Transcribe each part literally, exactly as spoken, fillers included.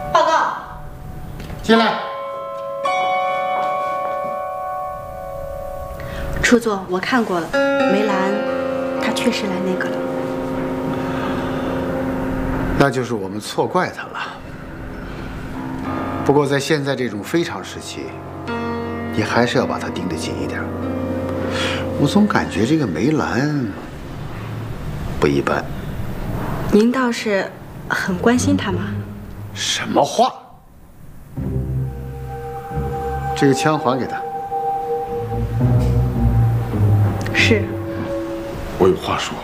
报告。 进来。 初座，我看过了，梅兰，他确实来那个了。 那就是我们错怪他了。不过在现在这种非常时期，你还是要把他盯得紧一点。我总感觉这个梅兰不一般。 您倒是很关心他吗？ 什么话？这个枪还给他。 是。 我有话说。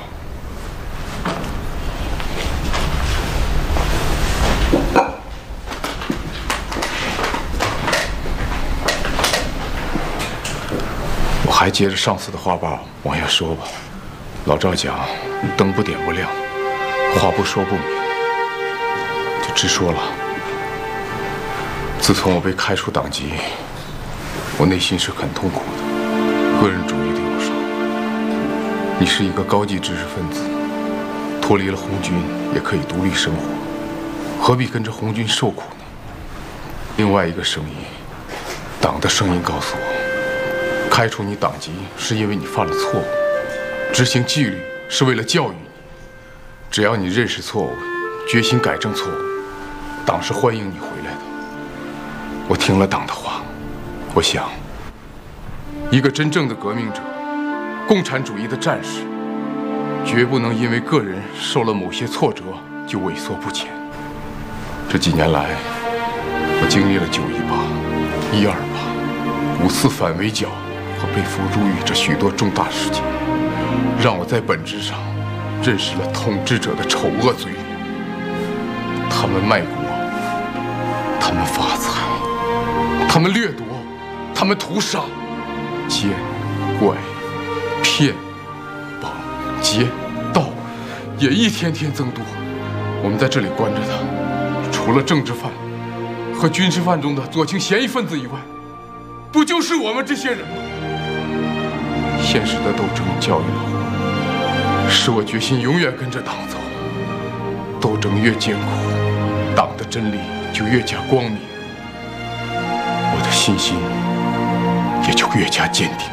我还接着上次的话吧往下说吧。老赵讲，灯不点不亮，话不说不明，就直说了。自从我被开除党籍，我内心是很痛苦的，个人主义对我说：“你是一个高级知识分子，脱离了红军也可以独立生活，何必跟着红军受苦呢？”另外一个声音，党的声音告诉我，开除你党籍是因为你犯了错误，执行纪律是为了教育你。只要你认识错误，决心改正错误，党是欢迎你回来的。我听了党的话，我想，一个真正的革命者，共产主义的战士，绝不能因为个人受了某些挫折就畏缩不前。这几年来，我经历了九一八、一二八、五次反围剿和被俘入狱这许多重大事件，让我在本质上认识了统治者的丑恶嘴脸。他们卖国，他们发财，他们掠夺，他们屠杀，奸、拐、骗、绑、劫、盗，也一天天增多。我们在这里关着他，除了政治犯和军事犯中的左倾嫌疑分子以外，不就是我们这些人吗？现实的斗争教育了我，使我决心永远跟着党走。斗争越艰苦，党的真理就越加光明，我的信心也就越加坚定。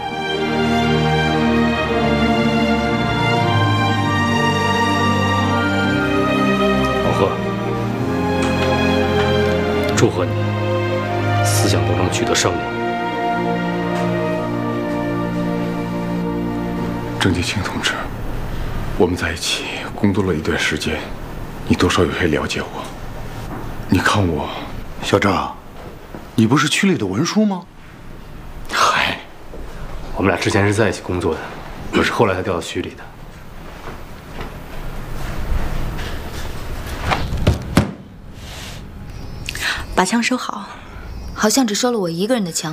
老贺，祝贺你，思想斗争取得胜利。 郑继清同志，我们在一起工作了一段时间，你多少有些了解我。你看我， 小郑，你不是区里的文书吗？ 嗨，我们俩之前是在一起工作的，我是后来才调到区里的。 把枪收好。 好像只收了我一个人的枪。